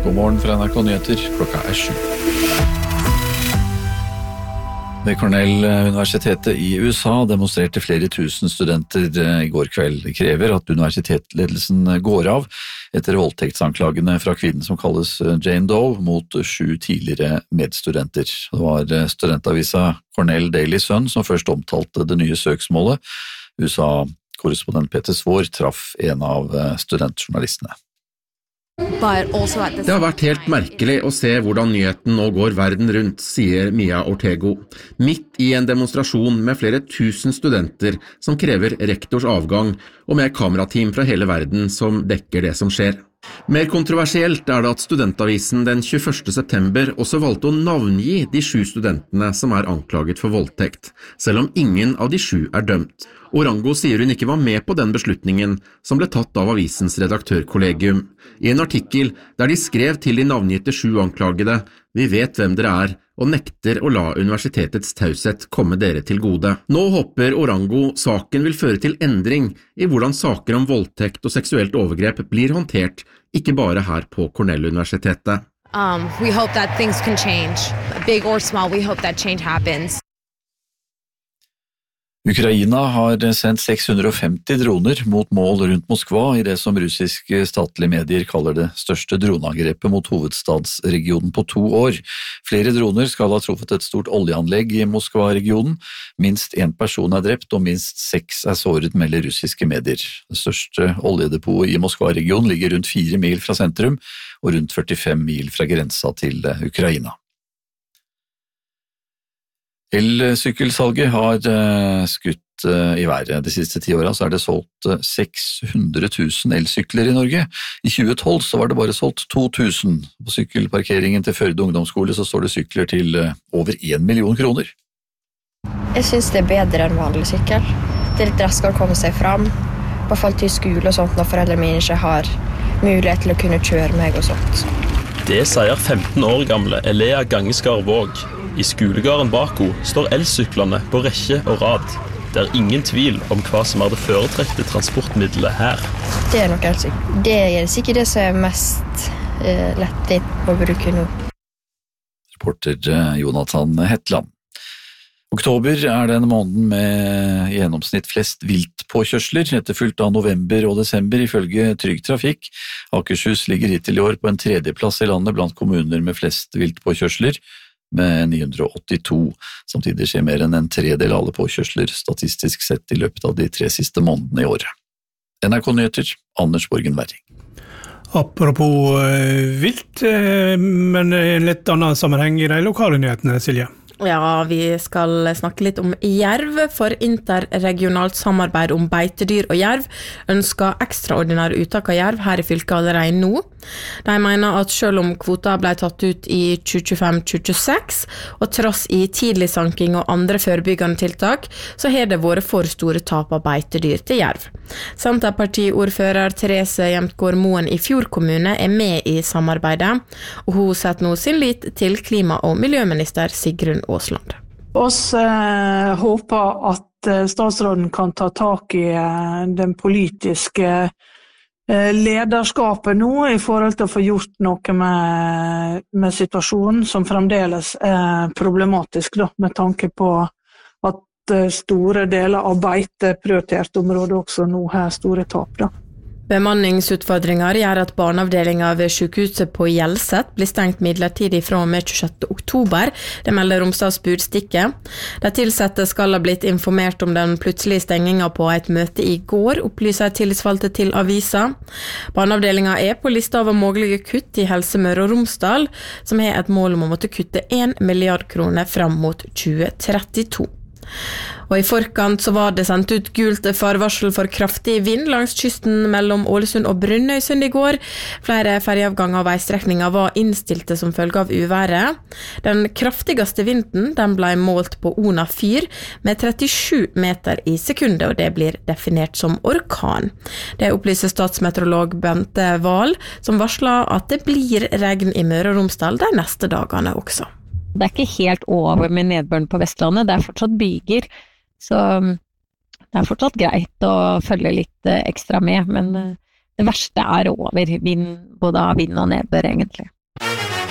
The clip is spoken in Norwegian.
God morgen fra NRK Nyheter, klokka 7. Ved Cornell-universitetet i USA demonstrerte flere tusen studenter i går kveld. De krever at universitetsledelsen går av etter voldtektsanklagene fra kvinnen som kalles Jane Doe mot 7 tidligere medstudenter. Det var studentavisa Cornell Daily Sun som først omtalte det nye søksmålet. USA-korrespondent Peter Svår traff en av studentjournalistene. Det har vært helt merkelig å se hvordan nyheten nå går verden rundt, sier Mia Ortego, midt i en demonstrasjon med flere tusen studenter som krever rektors avgang og med kamerateam fra hele verden som dekker det som skjer. Mer kontroversielt det at studentavisen den 21. september også valgte å navngi de 7 studentene som anklaget for voldtekt, selv om ingen av de 7 dømt. Orango sier hun ikke var med på den beslutningen som ble tatt av avisens redaktørkollegium. I en artikkel der de skrev til de navngitte 7 anklagede, «Vi vet hvem dere og nekter å la universitetets taushet komme dere til gode». Nå håper Orango saken vil føre til endring i hvordan saker om voldtekt og seksuelt overgrep blir håndtert, ikke bare her på Cornell-universitetet. We hope that things can change. Big or small, we hope that change happens. Ukraina har sendt 650 droner mot mål rundt Moskva i det som russiske statlige medier kaller det største droneangrepet mot hovedstadsregionen på 2 år. Flere droner skal ha truffet et stort oljeanlegg i Moskva-regionen. Minst 1 person drept og minst 6 såret, melder russiske medier. Det største oljedepotet i Moskva-regionen ligger rundt 4 mil fra sentrum og rundt 45 mil fra grensa til Ukraina. Elsykkelsalget har skutt i været. De siste 10 årene så det solgt 600 000 elsykler i Norge. I 2012 så var det bare solgt 2000. På sykkelparkeringen til Førde ungdomsskole så står det sykler til over 1 million kroner. Jeg synes det bedre enn vanlig sykkel. Det litt raskere å komme seg fram. I hvert fall til skole og sånt når foreldre mine ikke har mulighet til å kunne kjøre meg og sånt. Det sier 15 år gamle Elea Gangeskar Våg. I skolegården bak henne står elsyklene på rekke og rad. Det ingen tvil om hva som det foretrekte transportmiddelet her. Det nok elsykel. Det sikkert det som mest lettvint på å bruke nå. Reporter Jonathan Hetland. Oktober den måneden med gjennomsnitt flest viltpåkjørsler, etterfulgt av november og desember ifølge Trygg Trafikk. Akershus ligger hittil i år på en 3. plass i landet blant kommuner med flest viltpåkjørsler, med 982. Samtidig skjer mer enn en 1/3 av alle påkjørsler statistisk sett i løpet av de 3 siste månedene i året. NRK Nyheter, Anders Borgen Werring. Apropos vilt, men i en litt annen sammenheng i de lokale nyhetene, Silje. Ja, vi skal snakke litt om jerv, for interregionalt samarbeid om beitedyr og jerv ønsker ekstraordinære uttak av jerv her i fylket allerede nå. De mener at selv om kvota ble tatt ut i 2025-2026, og trass i tidlig sanking og andre forebyggende tiltak, så har det vært for store tap av beitedyr til jerv. Senterpartiordfører Therese Hjemtgård Moen i Fjord kommune med i samarbeidet, og hun setter nå sin lit til klima- og miljøminister Sigrun Aasland. Oss håper at statsråden kan ta tak i den politiske lederskapet nå i forhold til å få gjort noe med situasjonen som fremdeles problematisk da, med tanke på at store deler av beiteprioritert område også nå har store tap da. Bemanningsutfordringer gjør at barneavdelingen ved sykehuset på Hjelset blir stengt midlertidig fra og med 26. oktober. Det melder Romsdals Budstikke. De tilsatte skal ha blitt informert om den plutselige stengingen på et møte i går, opplyser tillitsvalgte til avisa. Barneavdelingen på lista over mulige kutt i Helse Møre og Romsdal, som har et mål om å måtte kutte 1 milliard kroner fram mot 2032. Og i forkant så var det sendt ut gult farvarsel for kraftig vind langs kysten mellom Ålesund og Brønnøysund i går. Flere ferjeavganger og veistrekninger var innstilte som følge av uværet. Den kraftigste vinden den ble målt på Ona 4 med 37 meter i sekundet, og det blir definert som orkan. Det opplyser statsmeteorolog Bente Wahl, som varsler at det blir regn i Møre og Romsdal de neste dagene også. Det ikke helt over med nedbøren på Vestlandet, det fortsatt byger, så det fortsatt greit å følge litt ekstra med, men det verste over, både av vind og nedbør egentlig.